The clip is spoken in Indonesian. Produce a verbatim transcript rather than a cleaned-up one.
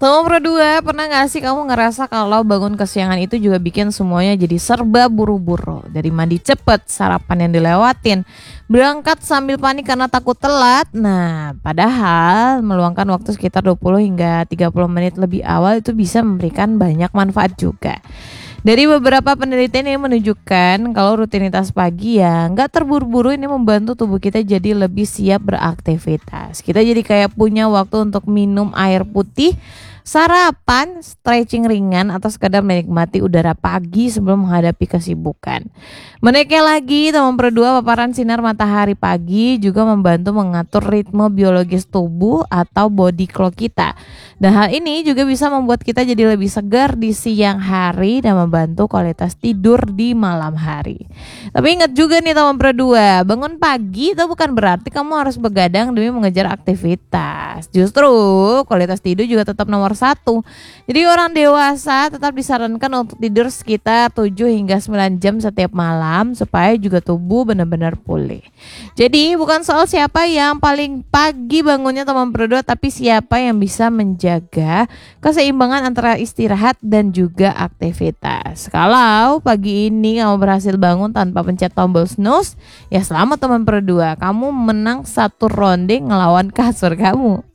Nomor dua, pernah gak sih kamu ngerasa kalau bangun kesiangan itu juga bikin semuanya jadi serba buru-buru? Dari mandi cepet, sarapan yang dilewatin, berangkat sambil panik karena takut telat. Nah, padahal meluangkan waktu sekitar dua puluh hingga tiga puluh menit lebih awal itu bisa memberikan banyak manfaat juga. Dari beberapa penelitian yang menunjukkan kalau rutinitas pagi ya nggak terburu-buru ini membantu tubuh kita jadi lebih siap beraktivitas. Kita jadi kayak punya waktu untuk minum air putih, sarapan, stretching ringan, atau sekadar menikmati udara pagi sebelum menghadapi kesibukan. Menaiknya lagi, nomor dua, paparan sinar matahari pagi juga membantu mengatur ritme biologis tubuh atau body clock kita. Dan hal ini juga bisa membuat kita jadi lebih segar di siang hari dan membantu kualitas tidur di malam hari. Tapi ingat juga nih nomor dua, bangun pagi itu bukan berarti kamu harus begadang demi mengejar aktivitas. Justru kualitas tidur juga tetap nomor satu. Jadi orang dewasa tetap disarankan untuk tidur sekitar tujuh hingga sembilan jam setiap malam supaya juga tubuh benar-benar pulih. Jadi bukan soal siapa yang paling pagi bangunnya teman berdua, tapi siapa yang bisa menjaga keseimbangan antara istirahat dan juga aktivitas. Kalau pagi ini kamu berhasil bangun tanpa pencet tombol snooze, ya selamat teman berdua, kamu menang satu ronde ngelawan kasur kamu.